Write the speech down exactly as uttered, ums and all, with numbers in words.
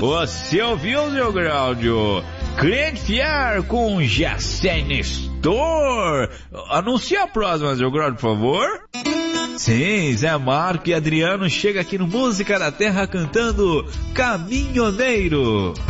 Você ouviu, seu Graudio? Cliente fiel com Giassen Store. Anuncia a próxima, seu Graudio, por favor. Sim, Zé Marco e Adriano chega aqui no Música da Terra cantando Caminhoneiro.